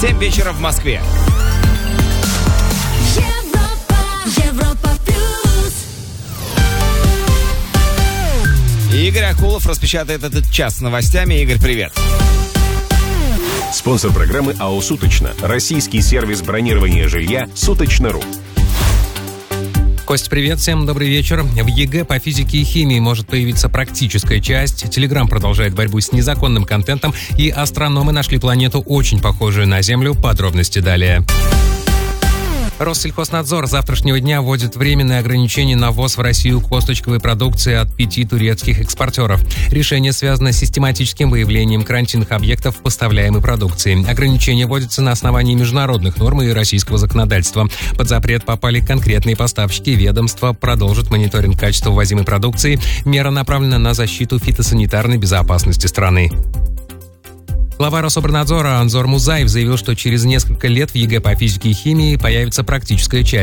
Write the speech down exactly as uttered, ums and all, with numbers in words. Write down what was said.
семь вечера в Москве. Игорь Акулов распечатает этот час с новостями. Игорь, привет. Спонсор программы АО «Суточно». Российский сервис бронирования жилья «Суточно.ру». Кость, привет, всем добрый вечер. В ЕГЭ по физике и химии может появиться практическая часть. Телеграм продолжает борьбу с незаконным контентом, и астрономы нашли планету, очень похожую на Землю. Подробности далее. Россельхознадзор с завтрашнего дня вводит временные ограничения на ввоз в Россию косточковой продукции от пяти турецких экспортеров. Решение связано с систематическим выявлением карантинных объектов поставляемой продукции. Ограничения вводятся на основании международных норм и российского законодательства. Под запрет попали конкретные поставщики. Ведомство продолжит мониторинг качества ввозимой продукции. Мера направлена на защиту фитосанитарной безопасности страны. Глава Рособорнадзора Анзор Музаев заявил, что через несколько лет в ЕГЭ по физике и химии появится практическая часть.